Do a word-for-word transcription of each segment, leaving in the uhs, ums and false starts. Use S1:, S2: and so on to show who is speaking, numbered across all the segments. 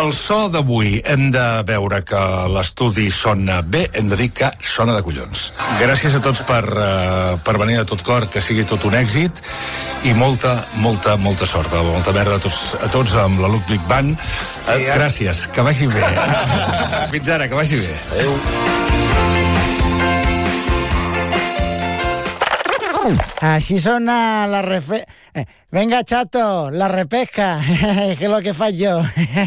S1: el so d'avui hem de veure que l'estudi sona bé, hem de dir que sona de collons. Gràcies a tots per, uh, per venir de tot cor, que sigui tot un èxit, i molta, molta, molta sort, molta merda a tots, a tots amb la Ludwig Band. Uh, gràcies, que vagi bé. Fins ara, que vagi bé. Adéu.
S2: Així sona la refe... Eh, venga, chato, la repesca, que es lo que faig jo.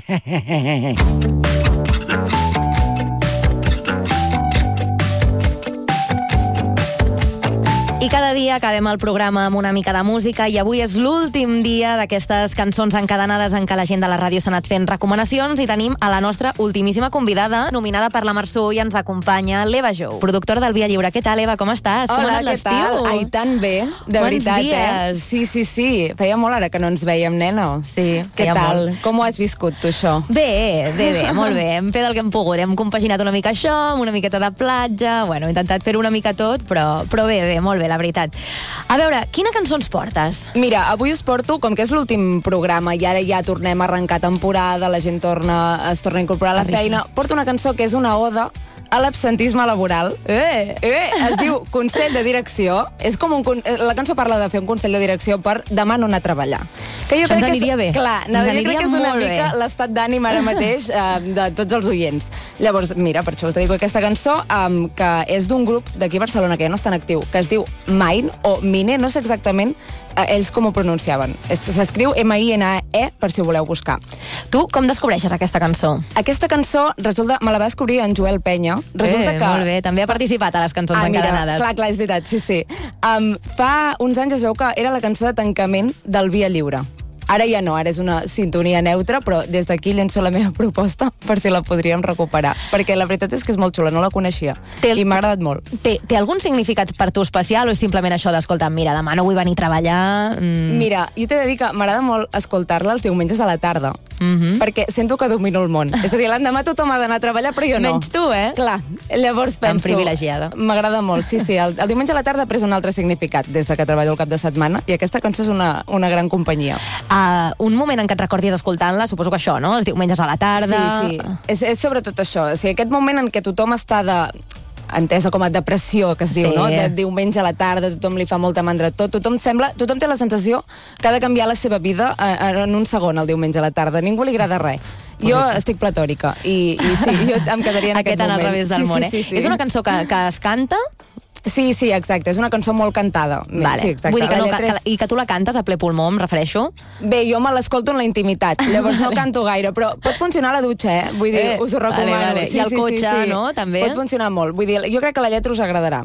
S3: I cada dia acabem el programa amb una mica de música i avui és l'últim dia d'aquestes cançons encadenades en què la gent de la ràdio s'ha anat fent recomanacions i tenim a la nostra ultimíssima convidada, nominada per la Marsú, i ens acompanya l'Eva Jou, productora del Via Lliure. Què tal, Eva? Com estàs? Com
S4: Hola,
S3: ha anat
S4: què tal? Ai, tan bé, de
S3: Quants
S4: veritat,
S3: dies?
S4: eh? Sí, sí, sí. Feia molt ara que no ens veiem, nena.
S3: Sí,
S4: Què
S3: feia
S4: tal?
S3: molt.
S4: Com ho has viscut, tu, això?
S3: Bé, bé, bé, molt bé. Hem fet el que hem pogut. Hem compaginat una mica això, amb una miqueta de platja. Bueno, he intentat fer-ho una mica tot, però, però bé, bé, molt bé, la veritat. A veure, quina cançó ens portes?
S4: Mira, avui us porto, com que és l'últim programa i ara ja tornem a arrencar temporada, la gent torna, es torna a incorporar a la feina, porto una cançó que és una oda a l'absentisme laboral.
S3: Eh!
S4: Eh, es diu Consell de Direcció. És com un, la cançó parla de fer un consell de direcció per demà no anar a treballar. Que jo
S3: Això ens
S4: crec
S3: aniria
S4: que és,
S3: bé.
S4: clar,
S3: Ens
S4: no, jo
S3: aniria
S4: crec que és una
S3: molt
S4: mica
S3: bé.
S4: l'estat d'ànim ara mateix eh, de tots els oients. Llavors, mira, per això us dedico aquesta cançó, um, que és d'un grup d'aquí a Barcelona, que ja no és tan actiu, que es diu Mine, o Mine, no sé exactament eh, ells com ho pronunciaven. S'escriu M I N A E, per si ho voleu buscar.
S3: Tu com descobreixes aquesta cançó?
S4: Aquesta cançó, resulta, me la va descobrir en Joel Penya. Resulta
S3: eh,
S4: que...
S3: molt bé, també ha participat a les cançons
S4: Ah, mira,
S3: encadenades.
S4: clar, clar, és veritat, sí, sí. Um, fa uns anys es veu que era la cançó de tancament del Via Lliure. Ara ja no, ara és una sintonia neutra, però des d'aquí llenço la meva proposta per si la podríem recuperar, perquè la veritat és que és molt xula, no la coneixia,
S3: Té-
S4: i m'ha agradat molt.
S3: Té, té algun significat per tu especial o és simplement això d'escoltar, mira, demà no vull venir a treballar... Mm.
S4: Mira, jo t'he de dir que m'agrada molt escoltar-la els diumenges a la tarda,
S3: Mhm.
S4: perquè sento que domino el món. És a dir, l'endemà tothom ha d'anar a treballar, però jo no.
S3: Menys tu, eh?
S4: Clar, llavors penso...
S3: privilegiada.
S4: M'agrada molt, sí, sí. El, el diumenge a la tarda ha pres un altre significat des de que treballo el cap de setmana, i aquesta cançó és una, una gran companyia.
S3: Uh, un moment en què et recordis escoltant-la, suposo que això, no? Els diumenges a la tarda...
S4: Sí, sí. És, és sobretot això. O sigui, aquest moment en què tothom està de entesa com a depressió, que es diu,
S3: Sí.
S4: no? De diumenge a la tarda, tothom li fa molta mandra tot, tothom sembla, tothom té la sensació que ha de canviar la seva vida en un segon el diumenge a la tarda. A ningú li agrada res. Jo estic platòrica i, i sí, jo em quedaria en
S3: aquest
S4: aquest moment.
S3: al revés del
S4: sí,
S3: món,
S4: sí,
S3: eh?
S4: sí, sí.
S3: És una cançó que, que es canta...
S4: Sí, sí, exacte. És una cançó molt cantada.
S3: Vale.
S4: Sí, exacte.
S3: Vull dir que,
S4: La
S3: no,
S4: lletra
S3: que,
S4: és-
S3: que, i que tu la cantes a ple pulmó, em refereixo.
S4: Bé, jo me l'escolto en la intimitat, llavors no canto gaire, però pot funcionar a la dutxa, eh? Vull dir,
S3: Eh,
S4: us ho recomano.
S3: vale, vale. I al cotxe, no? També?
S4: Pot funcionar molt. Vull dir, jo crec que la lletra us agradarà.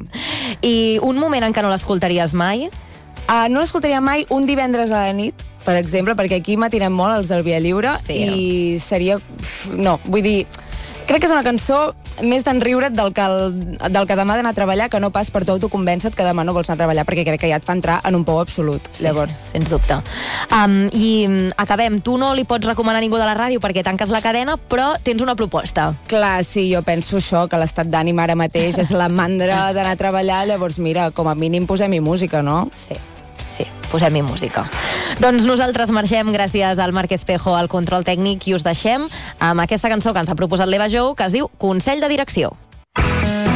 S3: I un moment en què no l'escoltaries mai?
S4: Uh, no l'escoltaria mai un divendres a la nit, per exemple, perquè aquí matinem molt els del Via Lliure,
S3: Sí,
S4: i seria... No, vull dir... Crec que és una cançó més d'enriure't del, que el, del que demà d'anar a treballar, que no pas per tu autoconvèncer que demà no vols anar a treballar, perquè crec que ja et fa entrar en un pou absolut.
S3: Sí,
S4: Llavors,
S3: sí, sens dubte. Um, I um, acabem. Tu no li pots recomanar a ningú de la ràdio perquè tanques la cadena, però tens una proposta.
S4: clar, sí, jo penso això, que l'estat d'ànim ara mateix és la mandra d'anar a treballar, llavors, mira, com a mínim posem-hi música, no?
S3: Sí, sí, posem-hi música. Doncs nosaltres marxem gràcies al Marc Espejo, al control tècnic, i us deixem amb aquesta cançó que ens ha proposat l'Eva Jou, que es diu Consell de Direcció.